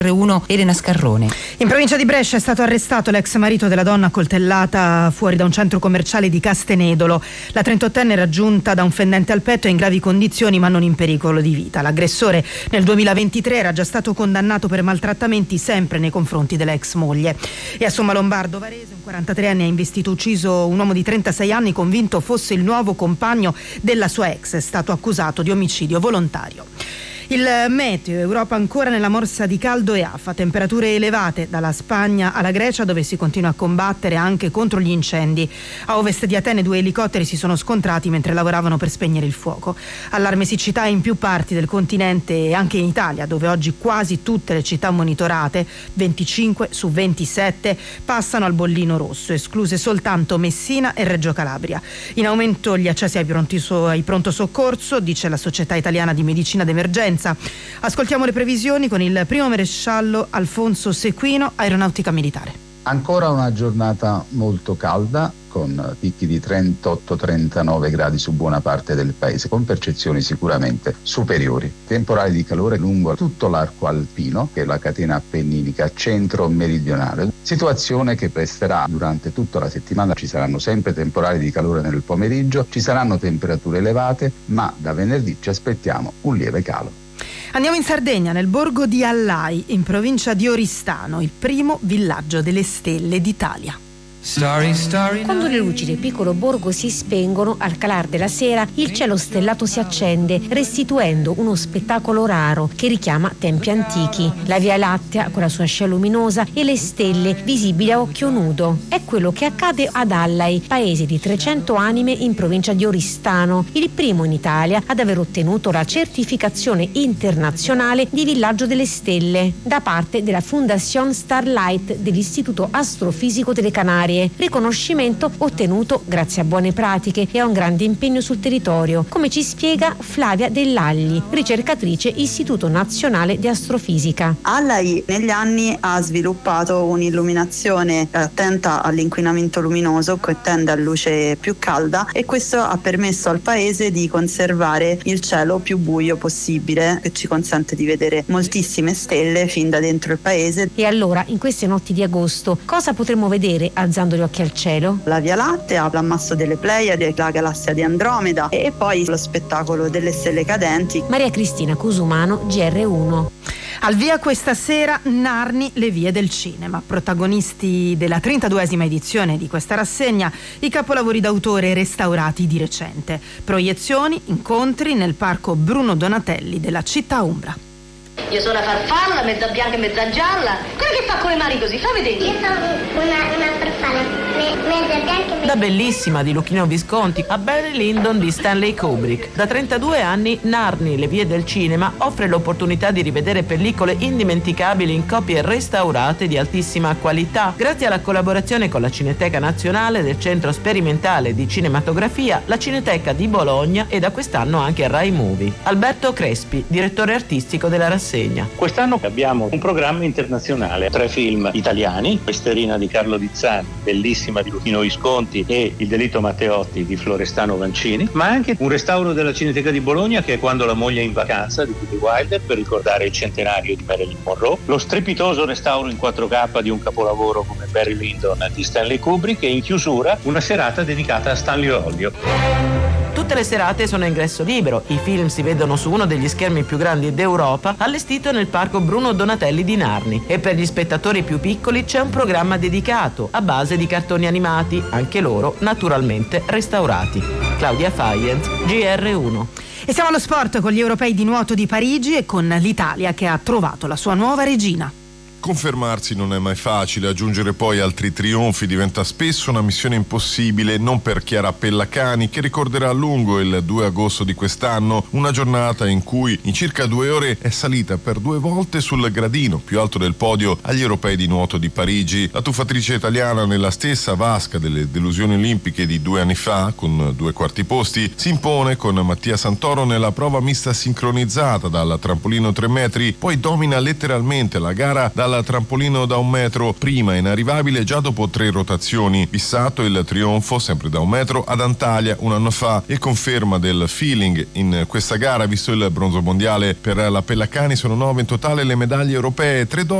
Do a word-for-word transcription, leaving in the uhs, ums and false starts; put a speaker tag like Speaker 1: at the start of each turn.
Speaker 1: uno Elena Scarrone.
Speaker 2: In provincia di Brescia è stato arrestato l'ex marito della donna accoltellata fuori da un centro commerciale di Castenedolo. La trentottenne, raggiunta da un fendente al petto, è in gravi condizioni ma non in pericolo di vita. L'aggressore nel duemilaventitré era già stato condannato per maltrattamenti sempre nei confronti dell'ex moglie. E a Sommalombardo Varese un quarantatreenne ha investito e ucciso un uomo di trentasei anni convinto fosse il nuovo compagno della sua ex. È stato accusato di omicidio volontario. Il meteo, Europa ancora nella morsa di caldo e afa, temperature elevate dalla Spagna alla Grecia, dove si continua a combattere anche contro gli incendi. A ovest di Atene due elicotteri si sono scontrati mentre lavoravano per spegnere il fuoco. Allarme siccità in più parti del continente e anche in Italia, dove oggi quasi tutte le città monitorate, venticinque su ventisette, passano al bollino rosso, escluse soltanto Messina e Reggio Calabria. In aumento gli accessi ai, pronti so- ai pronto soccorso, dice la Società Italiana di Medicina d'Emergenza. Ascoltiamo le previsioni con il primo maresciallo Alfonso Sequino, Aeronautica Militare.
Speaker 3: Ancora una giornata molto calda, con picchi di trentotto trentanove gradi su buona parte del paese, con percezioni sicuramente superiori. Temporali di calore lungo tutto l'arco alpino, che è la catena appenninica centro-meridionale. Situazione che resterà durante tutta la settimana. Ci saranno sempre temporali di calore nel pomeriggio, ci saranno temperature elevate, ma da venerdì ci aspettiamo un lieve calo.
Speaker 2: Andiamo in Sardegna, nel borgo di Allai, in provincia di Oristano, il primo villaggio delle stelle d'Italia.
Speaker 4: Quando le luci del piccolo borgo si spengono, al calar della sera il cielo stellato si accende, restituendo uno spettacolo raro che richiama tempi antichi. La Via Lattea con la sua scia luminosa e le stelle visibili a occhio nudo. È quello che accade ad Allai, paese di trecento anime in provincia di Oristano, il primo in Italia ad aver ottenuto la certificazione internazionale di villaggio delle stelle da parte della Fundación Starlight dell'Istituto Astrofisico delle Canarie. Riconoscimento ottenuto grazie a buone pratiche e a un grande impegno sul territorio, come ci spiega Flavia Dell'Alli, ricercatrice Istituto Nazionale di Astrofisica.
Speaker 5: Allai negli anni ha sviluppato un'illuminazione attenta all'inquinamento luminoso che tende a luce più calda, e questo ha permesso al paese di conservare il cielo più buio possibile, che ci consente di vedere moltissime stelle fin da dentro il paese.
Speaker 4: E allora, in queste notti di agosto, cosa potremo vedere alzando gli occhi al cielo?
Speaker 5: La Via Lattea, l'ammasso delle Pleiadi, la galassia di Andromeda e poi lo spettacolo delle stelle cadenti.
Speaker 4: Maria Cristina Cusumano, G R uno.
Speaker 2: Al via questa sera Narni, le vie del cinema. Protagonisti della trentaduesima edizione di questa rassegna, i capolavori d'autore restaurati di recente. Proiezioni, incontri nel parco Bruno Donatelli della città umbra.
Speaker 6: Io sono una farfalla, mezza bianca e mezza gialla. Quella che fa con le mani così, fa vedere.
Speaker 7: Io sono una, una farfalla, me, mezza bianca e mezza...
Speaker 8: Da Bellissima di Luchino Visconti a Barry Lyndon di Stanley Kubrick. Da trentadue anni Narni, le vie del cinema, offre l'opportunità di rivedere pellicole indimenticabili in copie restaurate di altissima qualità, grazie alla collaborazione con la Cineteca Nazionale del Centro Sperimentale di Cinematografia, la Cineteca di Bologna e da quest'anno anche Rai Movie. Alberto Crespi, direttore artistico della rassegna.
Speaker 9: Quest'anno abbiamo un programma internazionale, tre film italiani, Pesterina di Carlo Dizzani, Bellissima di Luchino Visconti e Il delitto Matteotti di Florestano Vancini, ma anche un restauro della Cineteca di Bologna che è Quando la moglie è in vacanza di Billy Wilder per ricordare il centenario di Marilyn Monroe, lo strepitoso restauro in quattro K di un capolavoro come Barry Lyndon di Stanley Kubrick e in chiusura una serata dedicata a Stanley Olio.
Speaker 8: Tutte le serate sono a ingresso libero, i film si vedono su uno degli schermi più grandi d'Europa allestito nel parco Bruno Donatelli di Narni, e per gli spettatori più piccoli c'è un programma dedicato a base di cartoni animati, anche loro naturalmente restaurati. Claudia Fayent, G R uno.
Speaker 2: E siamo allo sport con gli europei di nuoto di Parigi e con l'Italia che ha trovato la sua nuova regina.
Speaker 10: Confermarsi non è mai facile, aggiungere poi altri trionfi diventa spesso una missione impossibile, non per Chiara Pellacani, che ricorderà a lungo il due agosto di quest'anno, una giornata in cui in circa due ore è salita per due volte sul gradino più alto del podio agli europei di nuoto di Parigi. La tuffatrice italiana, nella stessa vasca delle delusioni olimpiche di due anni fa, con due quarti posti, si impone con Mattia Santoro nella prova mista sincronizzata dal trampolino tre metri, poi domina letteralmente la gara dalla al trampolino da un metro, prima inarrivabile già dopo tre rotazioni. Fissato il trionfo, sempre da un metro, ad Antalya un anno fa, e conferma del feeling in questa gara, visto il bronzo mondiale per la Pellacani. Sono nove in totale le medaglie europee, tre